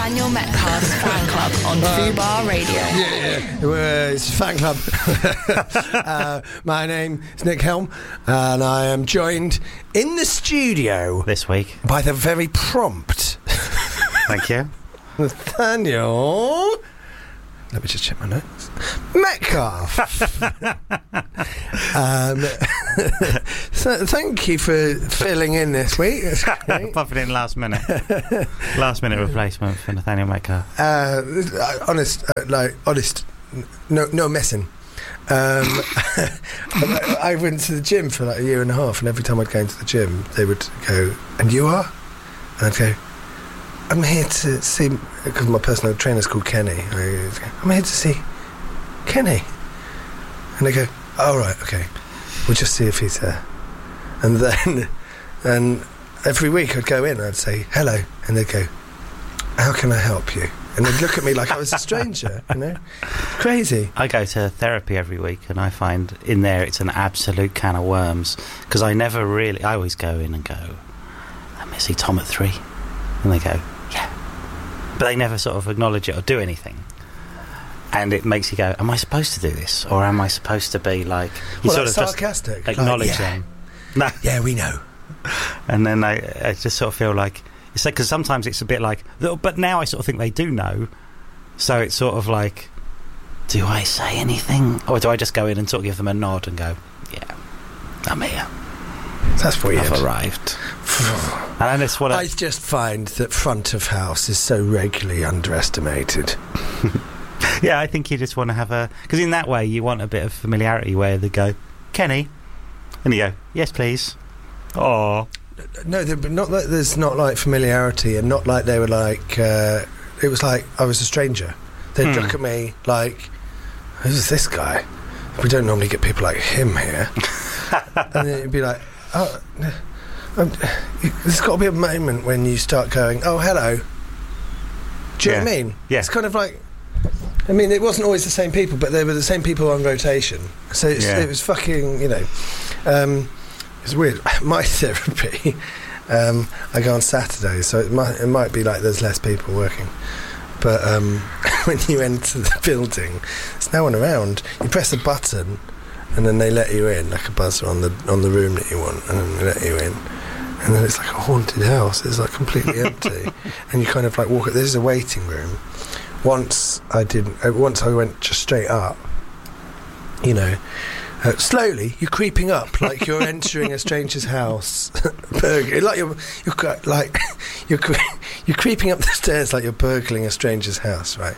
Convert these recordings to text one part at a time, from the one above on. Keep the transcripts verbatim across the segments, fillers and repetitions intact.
Nathaniel Metcalf's fan club on Fubar Radio. Yeah, yeah. Uh, it's fan club. uh, my name is Nick Helm, and I am joined in the studio this week by the very prompt. Thank you, Nathaniel. Let me just check my notes. Metcalf. um, so thank you for filling in this week. Popping in last minute, last minute replacement for Nathaniel Metcalf. Uh, honest, uh, like honest, no, no messing. Um, I, I went to the gym for like a year and a half, and every time I'd go into the gym, they would go, "And you are?" And I'd go, I'm here to see, because my personal trainer's called Kenny. I go, I'm here to see Kenny. And they go, oh, right, okay. We'll just see if he's there. And then, and every week I'd go in and I'd say, hello. And they'd go, how can I help you? And they'd look at me like I was a stranger, you know? Crazy. I go to therapy every week, and I find in there it's an absolute can of worms, because I never really, I always go in and go, I'm going to see Tom at three. And they go, yeah. But they never sort of acknowledge it or do anything. And it makes you go, am I supposed to do this? Or am I supposed to be like... You well, sort that's of sarcastic. Just acknowledge like, yeah. them. No. Yeah, we know. And then I, I just sort of feel like... It's like, because sometimes it's a bit like... But now I sort of think they do know. So it's sort of like, do I say anything? Or do I just go in and sort of give them a nod and go, yeah, I'm here. That's weird. I've arrived. And it's what I, I just find that front of house is so regularly underestimated. Yeah, I think you just want to have a... Because in that way, you want a bit of familiarity where they go, Kenny? And you go, yes, please. Oh. No, but not like there's not like familiarity, and not like they were like... Uh, it was like I was a stranger. They'd hmm. look at me like, who's this guy? We don't normally get people like him here. And then it'd be like, oh... Um, there's got to be a moment when you start going, oh, hello. Do you yeah. know what I mean? Yeah. It's kind of like... I mean, it wasn't always the same people, but they were the same people on rotation. So it's, yeah. it was fucking, you know... Um, it's weird. My therapy, um, I go on Saturdays, so it might, it might be like there's less people working. But um, when you enter the building, there's no one around. You press a button, and then they let you in, like a buzzer on the on the room that you want, and then they let you in. And then it's like a haunted house. It's like completely empty, and you kind of like walk. There's a waiting room. Once I didn't. Uh, once I went just straight up. You know, uh, slowly you're creeping up, like you're entering a stranger's house. Burg- like you're, you're like you're cre- you're creeping up the stairs like you're burgling a stranger's house, right?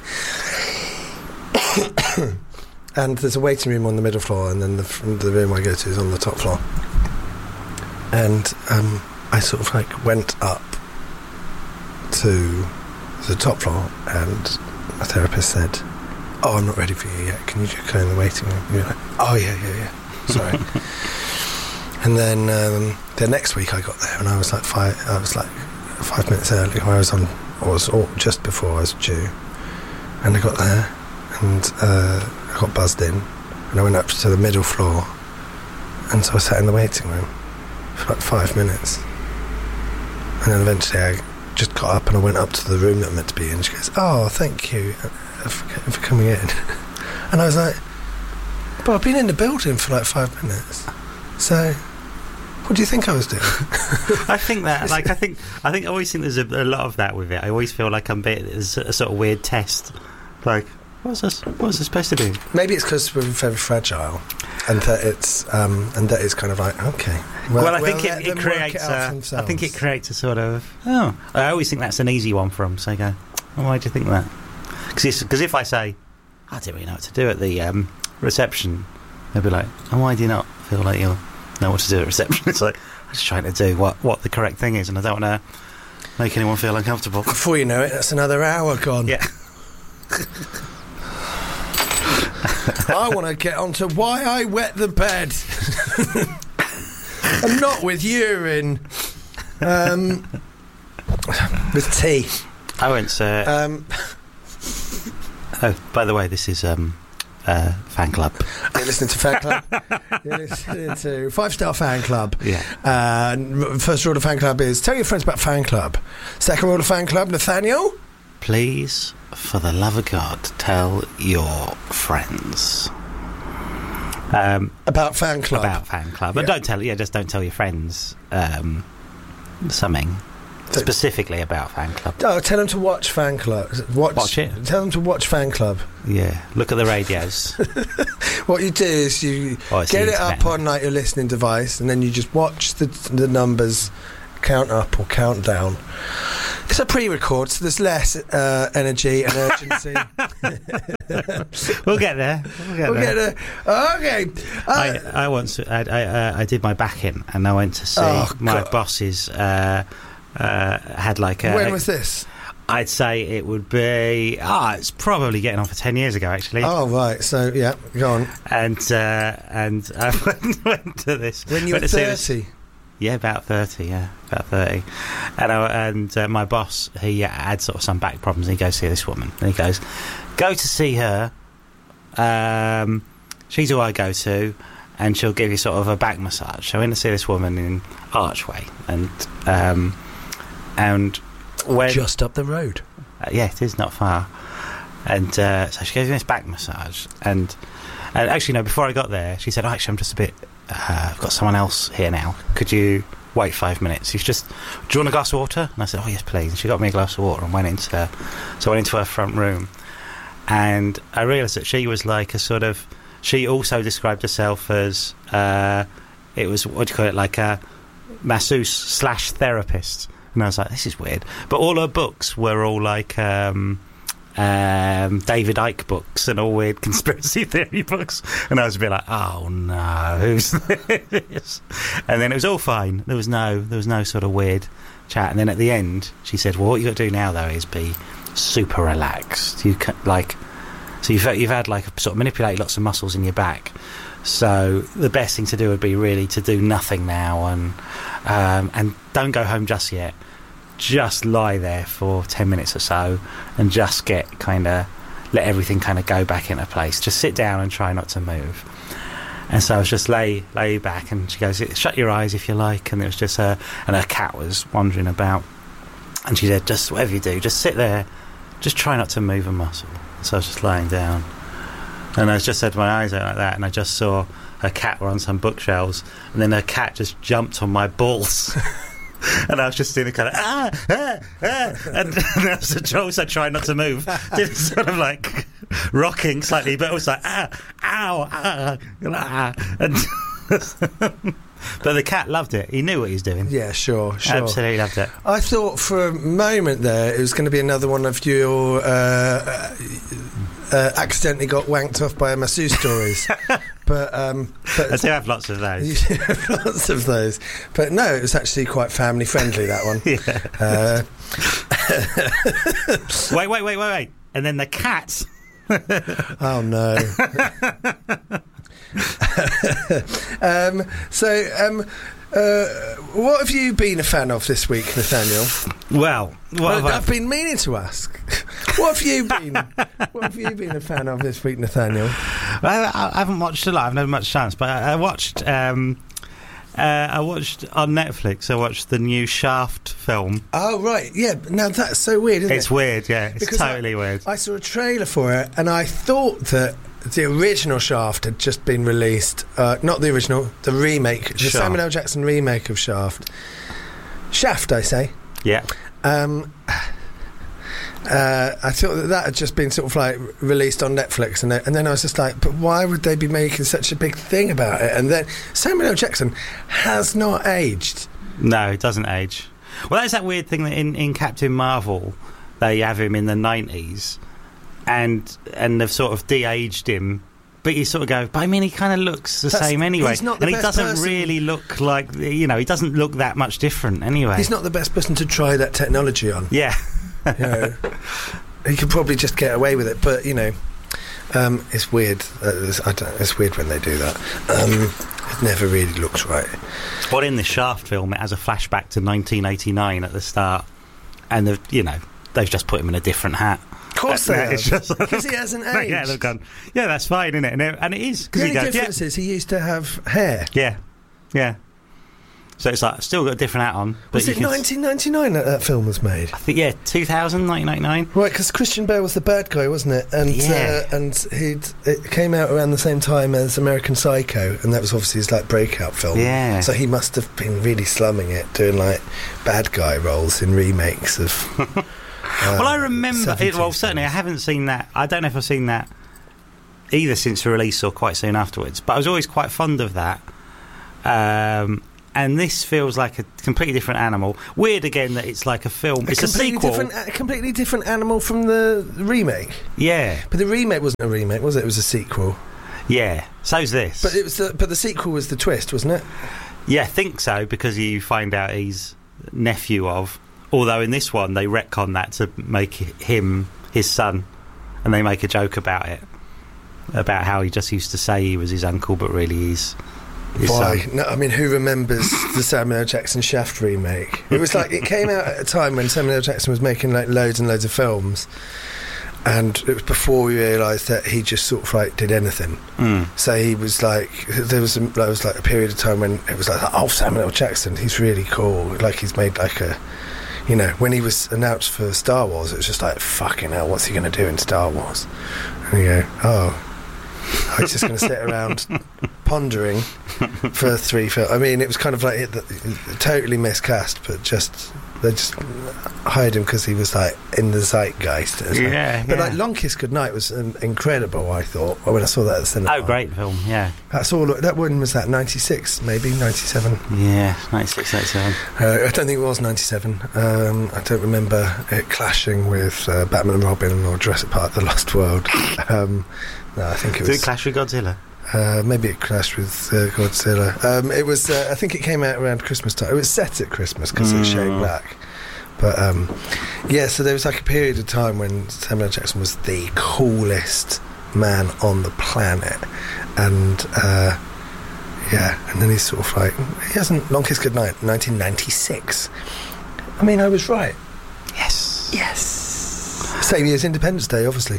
And there's a waiting room on the middle floor, and then the, the room I go to is on the top floor. And um, I sort of like went up to the top floor, and my therapist said, oh, I'm not ready for you yet, can you just go in the waiting room? And you're like, oh yeah, yeah, yeah, sorry. And then um, the next week I got there, and I was like five I was like five minutes early. I was on I was or just before I was due, and I got there, and uh, I got buzzed in, and I went up to the middle floor, and so I sat in the waiting room for like five minutes, and then eventually I just got up and I went up to the room that I'm meant to be in. She goes, oh, thank you for, for coming in. And I was like, but I've been in the building for like five minutes, so what do you think I was doing? I think that, like, I think I think I always think there's a, a lot of that with it. I always feel like I'm bit there's a sort of weird test, like, what's this what was this supposed to do? Maybe it's because we're very fragile, and that it's um, and that it's kind of like, okay. Well, well I well, think it, it creates. It a, I think it creates a sort of. Oh, I always think that's an easy one for them. So I go, oh, why do you think that? Because if I say, I don't really know what to do at the um, reception, they'll be like, oh, why do you not feel like you know what to do at reception? It's like, I'm just trying to do what what the correct thing is, and I don't want to make anyone feel uncomfortable. Before you know it, that's another hour gone. Yeah. I want to get on to why I wet the bed. I'm not with urine. Um, with tea. I went to... Um, oh, by the way, this is um, uh, Fan Club. You're listening to Fan Club. You're listening to Five Star Fan Club. Yeah. Uh, first rule of Fan Club is tell your friends about Fan Club. Second rule of Fan Club, Nathaniel? please, for the love of God, tell your friends. Um, about fan club. About fan club. But yeah. don't tell, yeah, just don't tell your friends um, something so, specifically about fan club. Oh, tell them to watch fan club. Watch, watch it. Tell them to watch fan club. Yeah, look at the radios. What you do is you oh, get it up on like your listening device, and then you just watch the the numbers count up or count down. It's a pre-record, so there's less uh, energy and urgency. We'll get there. We'll get we'll there. Get there. Okay. Uh, I, I once I I, uh, I did my back in, and I went to see oh, my God. boss's. Uh, uh, had like a. When was this? I'd say it would be. Ah, oh, it's probably getting on for ten years ago, actually. Oh right, so yeah, go on. And uh, and I went, went to this when you were thirty. Yeah, about thirty. Yeah, about thirty. And I, and uh, my boss, he had sort of some back problems. And he goes see this woman, and he goes, "Go to see her. Um, she's who I go to, and she'll give you sort of a back massage." So I went to see this woman in Archway, and um, and when just up the road. Uh, yeah, it is not far. And uh, so she gave me this back massage, and and actually no, before I got there, she said, oh, "Actually, I'm just a bit." Uh, I've got someone else here now. Could you wait five minutes? She's just, do you want a glass of water? And I said, oh, yes, please. And she got me a glass of water and went into, so I went into her front room. And I realised that she was like a sort of, she also described herself as, uh, it was, what do you call it, like a masseuse slash therapist. And I was like, this is weird. But all her books were all like, um... Um, David Icke books and all weird conspiracy theory books, and I was a bit like, oh no, who's this? And then it was all fine. There was no, there was no sort of weird chat. And then at the end, she said, "Well, what you got to do now though is be super relaxed. You can, like, so you've you've had like sort of manipulate lots of muscles in your back. So the best thing to do would be really to do nothing now, and um, and don't go home just yet." Just lie there for ten minutes or so and just get kind of let everything kind of go back into place. Just sit down and try not to move. And so I was just lay lay back, and she goes, shut your eyes if you like. And it was just her, and her cat was wandering about, and she said, just whatever you do, just sit there, just try not to move a muscle. So I was just lying down, and I just had my eyes out like that, and I just saw her cat were on some bookshelves, and then her cat just jumped on my balls. And I was just doing the kind of ah, ah, ah, and, and I was also trying not to move, just sort of like rocking slightly, but it was like ah, ow, ah, ah, and but the cat loved it. He knew what he was doing. Yeah, sure, sure, absolutely loved it. I thought for a moment there it was going to be another one of your uh, uh, accidentally got wanked off by a masseuse stories. But, um, but I do have lots of those. You have lots of those. But no, it was actually quite family friendly, that one. Yeah. Uh, wait, wait, wait, wait, wait. And then the cat. Oh, no. um, so, um, uh, what have you been a fan of this week, Nathaniel? Well, what well have I've I... been meaning to ask. What have you been? What have you been a fan of this week, Nathaniel? Well, I, I haven't watched a lot. I've not had much chance, but I, I watched. Um, uh, I watched on Netflix. I watched the new Shaft film. Oh right, yeah. Now that's so weird, isn't it's it? It's weird, yeah. It's because totally I, weird. I saw a trailer for it, and I thought that the original Shaft had just been released. Uh, not the original, the remake, the Shaft. Samuel L. Jackson remake of Shaft. Shaft, I say. Yeah. Um, uh, I thought that that had just been sort of like released on Netflix, and then, and then I was just like, but why would they be making such a big thing about it? And then Samuel L. Jackson has not aged. No, it doesn't age. Well, that's that weird thing that in, in Captain Marvel, they have him in the nineties, and and they've sort of de-aged him. But you sort of go, but I mean, he kind of looks the That's, same anyway. He's not the and he best doesn't person. really look like, you know, he doesn't look that much different anyway. He's not the best person to try that technology on. Yeah. You know, he could probably just get away with it, but, you know, um, it's weird. Uh, it's, I don't, it's weird when they do that. Um, it never really looks right. Well, in the Shaft film, it has a flashback to nineteen eighty-nine at the start, and, they've, you know, they've just put him in a different hat. Of course they have, because he hasn't aged. Yeah, they've gone, yeah, that's fine, isn't it? And it, and it is. The only he goes, difference yeah. is he used to have hair. Yeah, yeah. So it's like, still got a different hat on. But was you it can nineteen ninety-nine that that film was made? I think, yeah, two thousand, nineteen ninety-nine. Right, because Christian Bale was the bad guy, wasn't it? And Yeah. uh, and he'd it came out around the same time as American Psycho, and that was obviously his like breakout film. Yeah. So he must have been really slumming it, doing like bad guy roles in remakes of. uh, Well, I remember... It, well, seventies certainly I films. haven't seen that. I don't know if I've seen that either since the release or quite soon afterwards. But I was always quite fond of that. Um... And this feels like a completely different animal. Weird again that it's like a film. A It's a completely sequel. different, a completely different animal from the remake. Yeah, But the remake wasn't a remake, was it? It was a sequel. yeah. So's this. But it was the, but the sequel was the twist, wasn't it? Yeah, I think so, because you find out he's nephew of. Although in this one, they retcon that to make him his son. And they make a joke about it. About how he just used to say he was his uncle, but really he's his Why? son. No, I mean, who remembers the Samuel L. Jackson Shaft remake? It was like, it came out at a time when Samuel L. Jackson was making like loads and loads of films. And it was before we realised that he just sort of like did anything. Mm. So he was like, there was, a, there was like a period of time when it was like, oh, Samuel L. Jackson, he's really cool. Like he's made like a, you know, when he was announced for Star Wars, it was just like, fucking hell, what's he going to do in Star Wars? And you go, oh, he's just going to sit around pondering for three films. I mean, it was kind of like it, it, totally miscast, but just they just hired him because he was like in the zeitgeist. As well. Yeah, but yeah. like Long Kiss Goodnight was um, incredible. I thought when I saw that at the cinema. Oh, great film, yeah. That's all. That one was that ninety-six, maybe ninety-seven. Yeah, ninety-six, ninety-seven. Uh, I don't think it was ninety-seven. Um, I don't remember it clashing with uh, Batman and Robin or Jurassic Park: The Lost World. Um, no, I think it was. Did it clash with Godzilla? Uh, maybe it clashed with uh, Godzilla. Um, it was. Uh, I think it came out around Christmas time. It was set at Christmas because Mm. it's shade black. But um, yeah, so there was like a period of time when Samuel L. Jackson was the coolest man on the planet, and uh, yeah, and then he's sort of like he hasn't. Long Kiss Goodnight, nineteen ninety-six. I mean, I was right. Yes. Yes. Same year as Independence Day, obviously.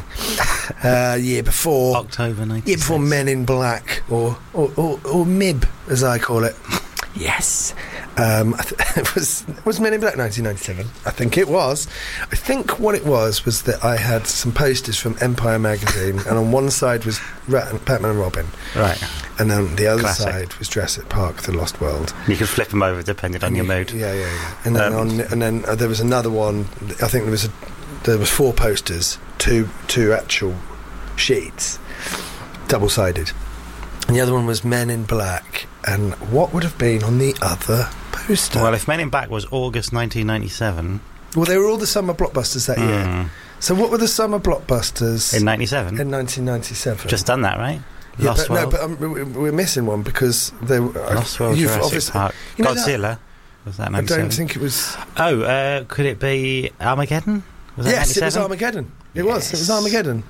uh, year before. October ninety-six. Year before Men in Black, or or, or, or M I B, as I call it. Yes. Um, I th- it was was Men in Black nineteen ninety-seven. I think it was. I think what it was was that I had some posters from Empire magazine, and on one side was Rat- Batman and Robin, Right. and then the other Classic. side was Jurassic Park: The Lost World. You can flip them over depending on your mood. Yeah, yeah, yeah. And then Um, on, and then uh, there was another one. I think there was a, there was four posters, two two actual sheets, double sided. And the other one was Men in Black. And what would have been on the other poster? Well, if Men in Black was August nineteen ninety-seven... Well, they were all the summer blockbusters that year. Mm. So what were the summer blockbusters In ninety-seven? in nineteen ninety-seven? Just done that, right? yeah, Lost but, World? No, but um, we- we're missing one because they were. Lost World, you've Jurassic obviously- Park. you know that- Godzilla? Was that I ninety-seven? don't think it was. Oh, uh, could it be Armageddon? Was that Yes, it was ninety-seven? Armageddon. It was. It was Yes. Armageddon.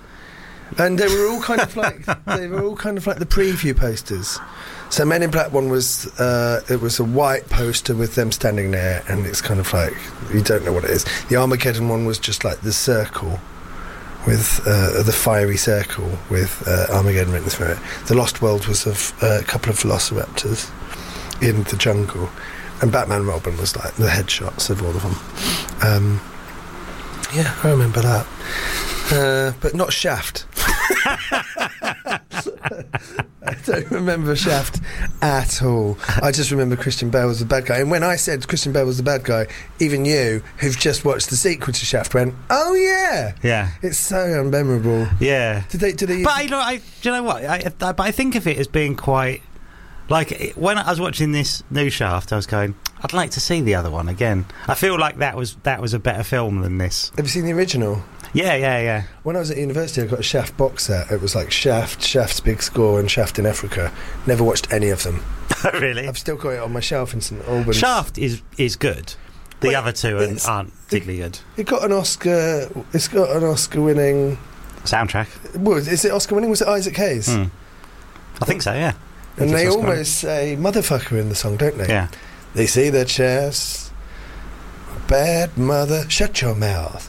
And they were all kind of like they were all kind of like the preview posters. So Men in Black one was uh, it was a white poster with them standing there, and it's kind of like you don't know what it is. The Armageddon one was just like the circle with uh, the fiery circle with uh, Armageddon written through it. The Lost World was of uh, a couple of velociraptors in the jungle, and Batman and Robin was like the headshots of all of them. Um, yeah, I remember that, uh, but not Shaft. I don't remember Shaft at all. I just remember Christian Bale was the bad guy. And when I said Christian Bale was the bad guy, even you, who've just watched the sequel to Shaft, went, "Oh yeah, Yeah. it's so unmemorable." Yeah. Did they? Did they? But I, you know, I, do you know what? I, I, but I think of it as being quite... Like, it- when I was watching this new Shaft, I was going, I'd like to see the other one again. I feel like that was that was a better film than this. Have you seen the original? Yeah, yeah, yeah. When I was at university, I got a Shaft box set. It was like Shaft, Shaft's Big Score, and Shaft in Africa. Never watched any of them. Really? I've still got it on my shelf in St Albans. Shaft is is good. The Well, other two it's- are, aren't particularly good. It got an Oscar. It's got an Oscar-winning. Soundtrack. Well, is it Oscar-winning? Was it Isaac Hayes? Hmm. I think so, yeah. I And think they it's Oscar. almost say "motherfucker" in the song, don't they? Yeah. They see their chest. Bad mother, shut your mouth.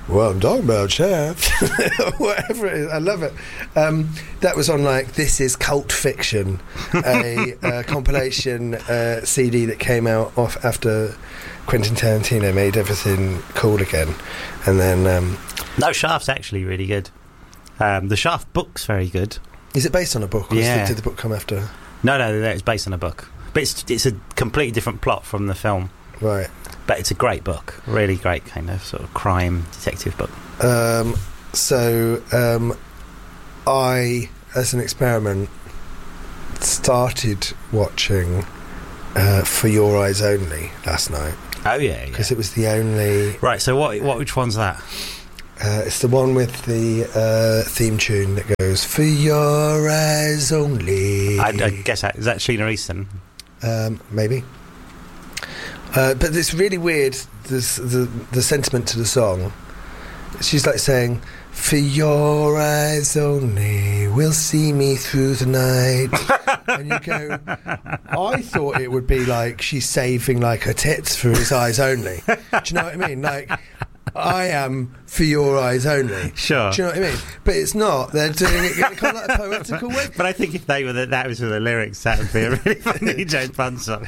Well, I'm talking about Shaft. Whatever it is. I love it. Um, that was on, like, This Is Cult Fiction, a uh, compilation uh, C D that came out off after Quentin Tarantino made everything cool again. And then... Um, no, Shaft's actually really good. Um, the Shaft book's very good. Is it based on a book, or yeah. did the book come after? No, no, it's based on a book. But it's, it's a completely different plot from the film. Right. But it's a great book. Really great kind of sort of crime detective book. Um, so, um, I, as an experiment, started watching uh, For Your Eyes Only last night. Oh, yeah, Because yeah. it was the only... Right, so what? What? Which one's that? Uh, it's the one with the uh, theme tune that goes, For Your Eyes Only. I, I guess that, is that Sheena Easton? Um, maybe. Uh, but it's really weird, this, the the sentiment to the song. She's like saying, for your eyes only will see me through the night. And you go, I thought it would be like she's saving like her tits for his eyes only. Do you know what I mean? Like, I am for your eyes only. Sure. Do you know what I mean? But it's not. They're doing it kind of like a poetical way. But I think if they were the, that was for the lyrics, that would be a really funny James Bond song.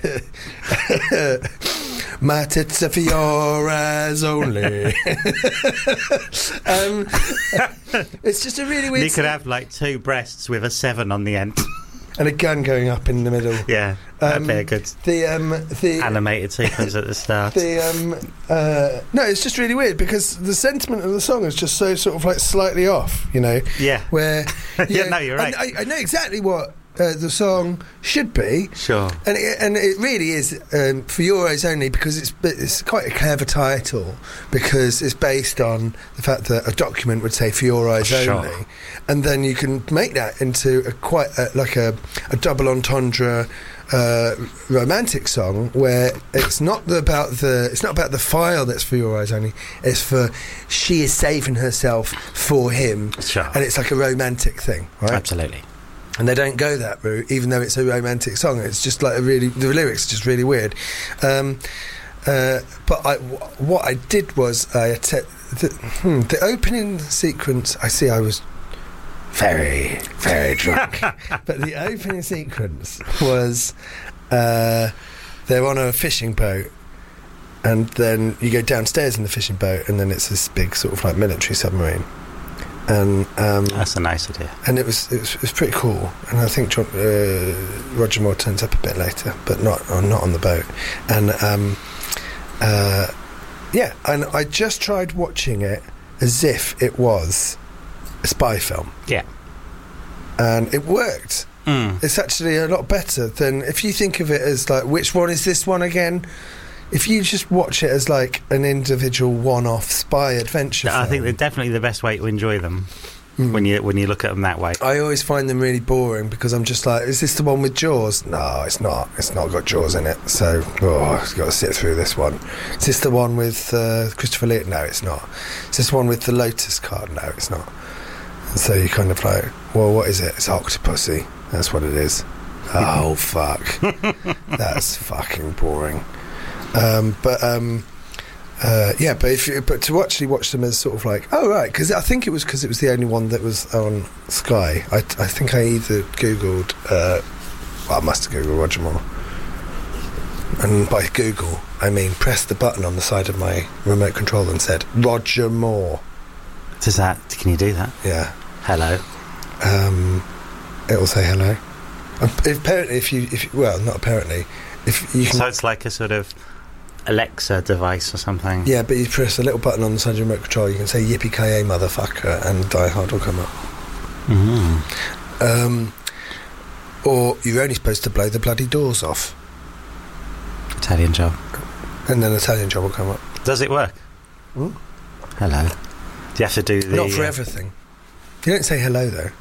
My tits are for your eyes only. um, it's just a really weird... You could have like two breasts with a seven on the end. And a gun going up in the middle. Yeah, that'd um, be a good the, um, the, animated sequence at the start. The um, uh, no, it's just really weird because the sentiment of the song is just so sort of like slightly off, you know? Yeah. Where... yeah, know, no, you're right. I, I know exactly what... Uh, the song should be, sure, and it, and it really is um, for your eyes only because it's it's quite a clever title because it's based on the fact that a document would say for your eyes sure. only, and then you can make that into a quite a, like a, a double entendre uh, romantic song where it's not the, about the it's not about the file that's for your eyes only. It's for she is saving herself for him, sure. and it's like a romantic thing, right? Absolutely. And they don't go that route, even though it's a romantic song. It's just like a really, the lyrics are just really weird. Um, uh, but I, w- what I did was I att- the, hmm, the opening sequence. I see, I was very, very drunk. But the opening sequence was uh, they're on a fishing boat, and then you go downstairs in the fishing boat, and then it's this big sort of like military submarine. And um, that's a nice idea. And it was it was, it was pretty cool. And I think John, uh, Roger Moore turns up a bit later, but not uh, not on the boat. And um, uh, yeah, and I just tried watching it as if it was a spy film. Yeah, and it worked. Mm. It's actually a lot better than if you think of it as like, which one is this one again? If you just watch it as like an individual one-off spy adventure I film, think they're definitely the best way to enjoy them mm. when you when you look at them that way. I always find them really boring because I'm just like, is this the one with Jaws? No, it's not. It's not got Jaws in it. So, oh, I've got to sit through this one. Is this the one with uh, Christopher Lee? No, it's not. Is this one with the Lotus card? No, it's not. And so you kind of like, well, what is it? It's Octopussy. That's what it is. Oh, fuck. That's fucking boring. Um, but um, uh, yeah, but if you, but to actually watch them as sort of like, oh right, because I think it was because it was the only one that was on Sky. I, I think I either googled, uh, well, I must have googled Roger Moore, and by Google I mean pressed the button on the side of my remote control and said Roger Moore. Does that? Can you do that? Yeah. Hello. Um, it'll say hello. Apparently, if you, if you, well, not apparently, if you can. So it's like a sort of Alexa device or something. Yeah, but you press a little button on the side of your remote control, you can say yippee-ki-yay motherfucker and Die Hard will come up. Mm-hmm. Um, or you're only supposed to blow the bloody doors off. Italian Job. And then Italian Job will come up. Does it work? Mm? Hello. Do you have to do the... Not for uh, everything. You don't say hello though.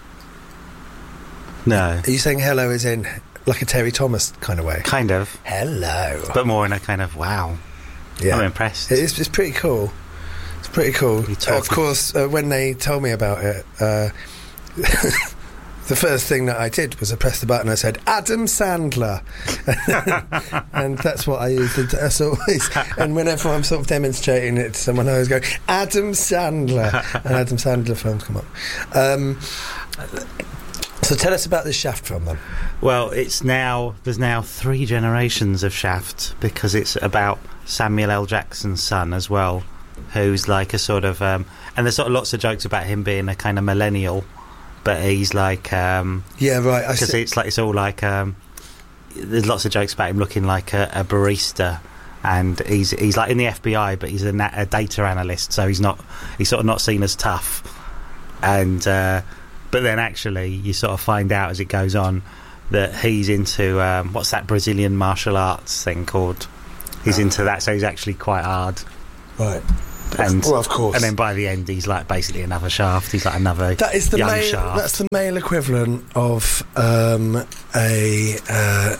No. Are you saying hello as in like a Terry Thomas kind of way? Kind of. Hello. But more in a kind of, wow. Yeah. I'm impressed. It is, it's pretty cool. It's pretty cool. You talk Of course, uh, when they told me about it, uh, the first thing that I did was I pressed the button. I said Adam Sandler, and that's what I used. As always, and whenever I'm sort of demonstrating it to someone, I always go Adam Sandler, and Adam Sandler films come up. Um, so tell us about this Shaft film, then. Well, it's now there's now three generations of Shaft because it's about Samuel L. Jackson's son as well, who's like a sort of um, and there's sort of lots of jokes about him being a kind of millennial. But he's like, um, yeah, right. Because it's like it's all like um, there's lots of jokes about him looking like a, a barista, and he's he's like in the F B I, but he's a, na- a data analyst, so he's not he's sort of not seen as tough. And uh, but then actually, you sort of find out as it goes on that he's into um, what's that Brazilian martial arts thing called? He's oh. into that, so he's actually quite hard, right? And, well, of course. And then by the end, he's like basically another Shaft. He's like another that is the young male, Shaft. That's the male equivalent of um, a uh,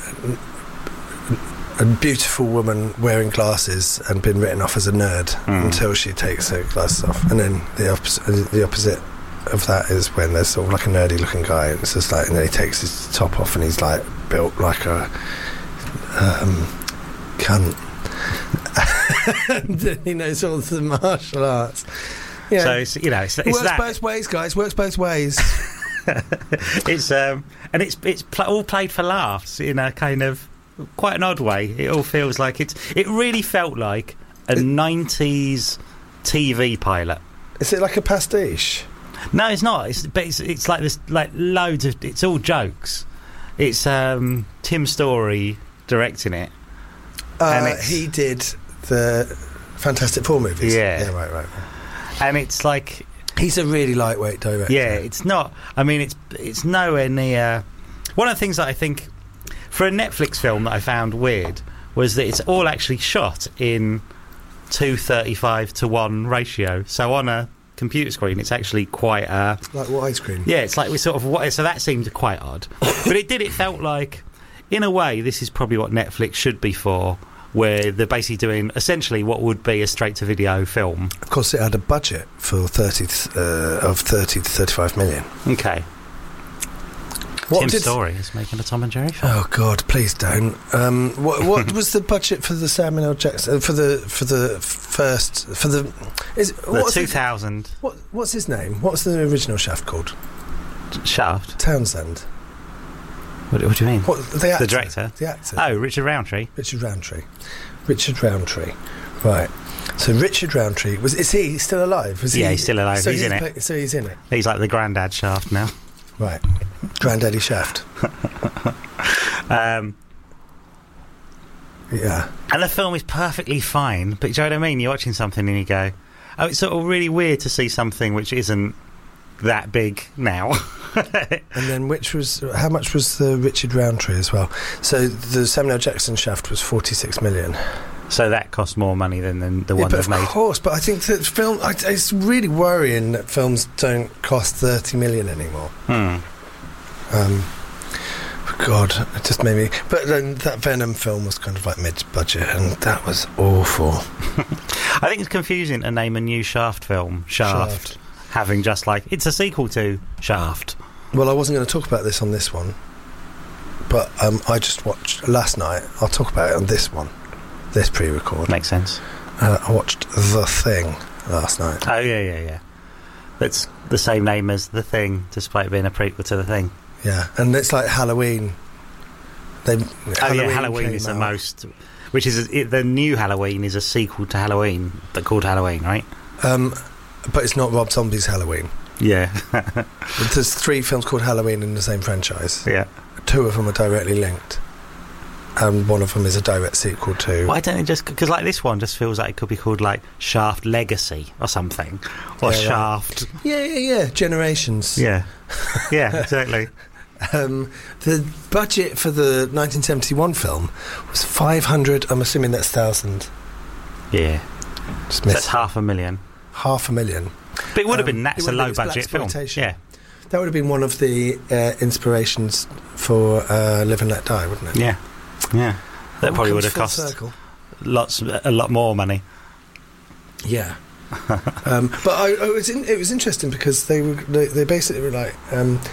a beautiful woman wearing glasses and been written off as a nerd mm. until she takes her glasses off. And then the opposite, the opposite of that is when there's sort of like a nerdy-looking guy, and it's just like, and then he takes his top off and he's like built like a um, cunt. And he knows all the martial arts. Yeah. So it's, you know, it's, it's it works that. both ways, guys. Works both ways. It's um, and it's it's pl- all played for laughs in a kind of quite an odd way. It all feels like it's. It really felt like a it, nineties T V pilot. Is it like a pastiche? No, it's not. It's but it's, it's like this, like loads of. It's all jokes. It's um, Tim Story directing it. Uh, he did the Fantastic Four movies. Yeah, yeah, right, right, right. And it's like he's a really lightweight director. Yeah, it's not. I mean, it's it's nowhere near. One of the things that I think for a Netflix film that I found weird was that it's all actually shot in two thirty-five to one ratio. So on a computer screen, it's actually quite uh, like widescreen. Yeah, it's like we sort of. So that seemed quite odd, but it did. It felt like, in a way, this is probably what Netflix should be for. Where they're basically doing essentially what would be a straight-to-video film. Of course, it had a budget for thirty uh, of thirty to thirty-five million. Okay. What Tim did... Story is making a Tom and Jerry film. Oh God, please don't. Um, what, what was the budget for the Samuel L. Jackson for the for the first for the is the two thousand? What what's his name? What's the original Shaft called? Shaft Townsend. What, what do you mean? What, the actor. The director? The actor. Oh, Richard Roundtree. Richard Roundtree. Richard Roundtree. Right. So Richard Roundtree was is he still alive? Was yeah, he, he's still alive. So he's, he's in play, it. So he's in it. He's like the granddad Shaft now. Right. Granddaddy Shaft. um, yeah. And the film is perfectly fine, but do you know what I mean? You're watching something and you go, oh, it's sort of really weird to see something which isn't that big now. And then which was how much was the Richard Roundtree as well? So the Samuel L. Jackson Shaft was forty-six million. So that cost more money than, than the yeah, one they've made. Of course, but I think that film I, it's really worrying that films don't cost thirty million anymore. Hmm. Um God, it just made me. But then that Venom film was kind of like mid-budget, and that was awful. I think it's confusing to name a new Shaft film Shaft, Shaft, having just like it's a sequel to Shaft. Well, I wasn't going to talk about this on this one, but um, I just watched last night. I'll talk about it on this one, this pre-record. Makes sense. Uh, I watched The Thing last night. Oh yeah, yeah, yeah. That's the same name as The Thing, despite being a prequel to The Thing. Yeah, and it's like Halloween. They, oh Halloween yeah, Halloween is out. the most, which is a, it, the new Halloween is a sequel to Halloween, but called Halloween, right? Um, but it's not Rob Zombie's Halloween. Yeah. There's three films called Halloween in the same franchise. Yeah. Two of them are directly linked, and one of them is a direct sequel to. Why don't it just because like this one just feels like it could be called like Shaft Legacy or something, or yeah, Shaft. Right. Yeah, yeah, yeah. Generations. Yeah. Yeah, exactly. Um, the budget for the nineteen seventy-one film was five hundred. I'm assuming that's thousand. Yeah, just so that's half a million. Half a million. But it would have um, been that's a low budget film. Yeah, that would have been one of the uh, inspirations for uh, Live and Let Die, wouldn't it? Yeah, yeah. That All probably would have full cost circle. lots, a lot more money. Yeah. um, but I, I was in, it was interesting because they were they, they basically were like. Um,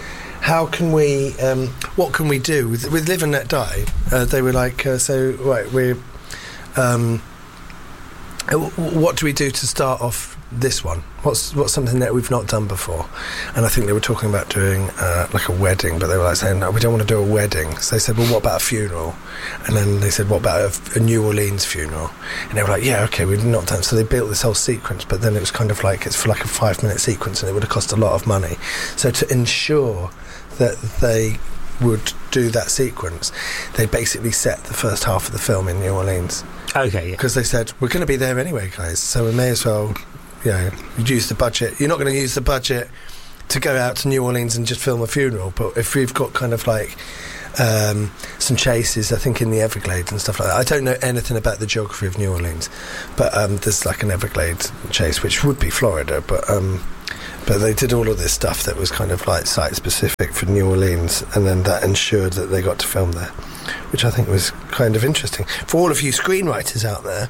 how can we? Um, what can we do with, with Live and Let Die? Uh, they were like, uh, so right, we're. Um, what do we do to start off this one? What's what's something that we've not done before? And I think they were talking about doing uh, like a wedding, but they were like saying, no, we don't want to do a wedding. So they said, well, what about a funeral? And then they said, what about a, a New Orleans funeral? And they were like, yeah, okay, we've not done. So they built this whole sequence, but then it was kind of like, it's for like a five minute sequence, and it would have cost a lot of money. So to ensure that they would do that sequence, they basically set the first half of the film in New Orleans. Okay, yeah. Because they said, we're going to be there anyway, guys, so we may as well, you know, use the budget. You're not going to use the budget to go out to New Orleans and just film a funeral, but if we've got kind of like um, some chases, I think in the Everglades and stuff like that. I don't know anything about the geography of New Orleans, but um, there's like an Everglades chase, which would be Florida, but... Um, But they did all of this stuff that was kind of like site-specific for New Orleans, and then that ensured that they got to film there, which I think was kind of interesting. For all of you screenwriters out there,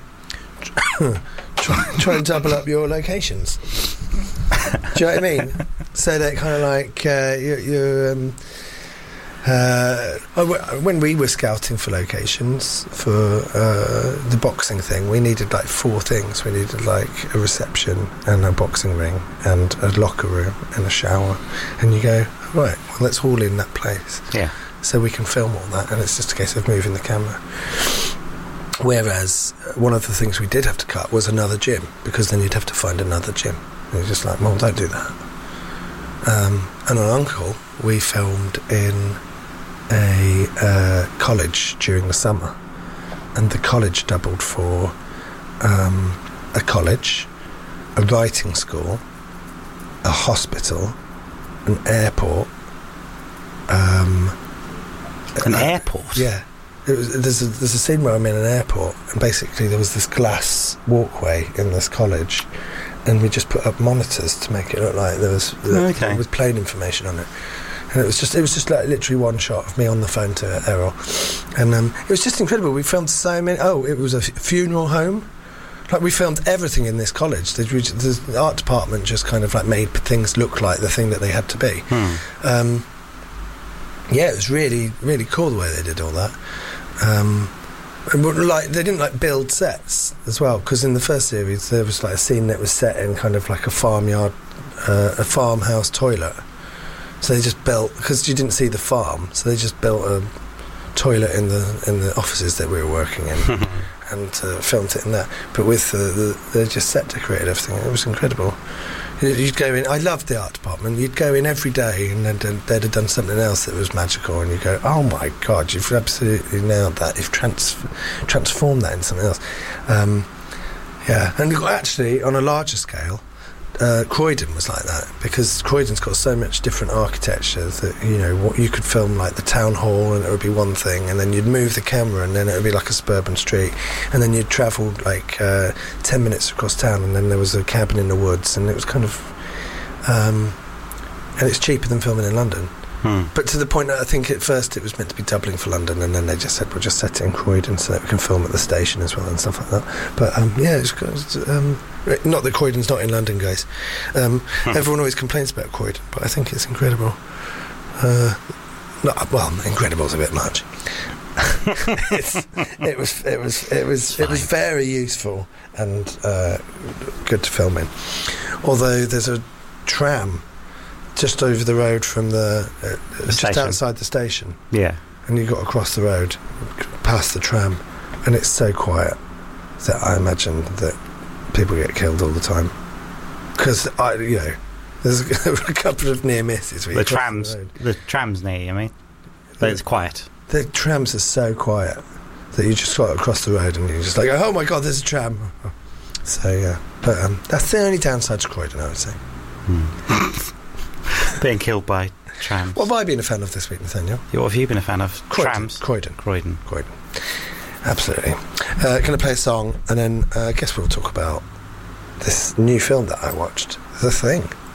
try, try and double up your locations. Do you know what I mean? So that kind of like uh, you... you um, Uh, when we were scouting for locations for uh, the boxing thing, we needed like four things. We needed like a reception and a boxing ring and a locker room and a shower. And you go, right, well, let's haul in that place. Yeah. So we can film all that, and it's just a case of moving the camera. Whereas one of the things we did have to cut was another gym, because then you'd have to find another gym. And you're just like, well, don't do that. Um, and on Uncle, we filmed in a uh, college during the summer, and the college doubled for um, a college, a writing school, a hospital, an airport. Um, an uh, airport? Yeah. It was, there's, a, there's a scene where I'm in an airport, and basically there was this glass walkway in this college, and we just put up monitors to make it look like there was, oh, okay. there was plane information on it. And it was just, it was just like literally one shot of me on the phone to Errol, and um, it was just incredible. We filmed so many. Oh, it was a f- funeral home. Like, we filmed everything in this college. The, the art department just kind of like made things look like the thing that they had to be. Hmm. Um, yeah, it was really, really cool the way they did all that. Um, and like, they didn't like build sets as well, because in the first series there was like a scene that was set in kind of like a farmyard, uh, a farmhouse toilet. So they just built, because you didn't see the farm, so they just built a toilet in the in the offices that we were working in, and uh, filmed it in that. But with the, the they just set decorated everything. It was incredible. You'd go in. I loved the art department. You'd go in every day, and they'd, they'd have done something else that was magical, and you go, "Oh my God, you've absolutely nailed that! You've trans- transformed that into something else." Um, yeah, and actually, on a larger scale, uh, Croydon was like that, because Croydon's got so much different architecture that, you know, what you could film like the town hall, and it would be one thing, and then you'd move the camera, and then it would be like a suburban street, and then you'd travel like uh, ten minutes across town, and then there was a cabin in the woods, and it was kind of um, and it's cheaper than filming in London. Hmm. But to the point that I think at first it was meant to be doubling for London, and then they just said, we'll just set it in Croydon so that we can film at the station as well and stuff like that. But um, yeah, it's, it's, um, not that Croydon's not in London, guys. Um, hmm. Everyone always complains about Croydon, but I think it's incredible. Uh, not, well, incredible's a bit much. it's, it was, it was, it was, it was very useful and uh, good to film in. Although there's a tram just over the road from the, uh, the just station. outside the station. Yeah. And you got across the road, past the tram, and it's so quiet that I imagine that people get killed all the time. Because, I, you know, there's a couple of near misses. The trams, the, the trams near you, I mean? But it's quiet. The trams are so quiet that you just got across the road and you're just like, oh my God, there's a tram. So, yeah. But um, that's the only downside to Croydon, I would say. Hmm. Being killed by trams. What have I been a fan of this week, Nathaniel? Yeah, what have you been a fan of? Croydon. Trams? Croydon. Croydon. Croydon. Absolutely. Uh, going to play a song, and then uh, I guess we'll talk about this new film that I watched, The Thing.